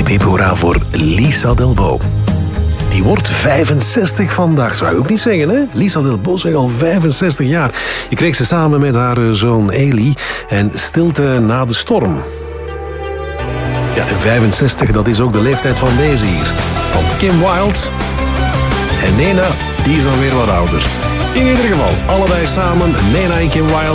Hip hip hoera voor Lisa Delbo. Die wordt 65 vandaag, zou je ook niet zeggen, hè? Lisa Delbo zeg al 65 jaar. Je kreeg ze samen met haar zoon Eli en Stilte na de storm. Ja, en 65, dat is ook de leeftijd van deze hier. Van Kim Wilde. En Nena, die is dan weer wat ouder. In ieder geval, allebei samen, Nena en Kim Wilde.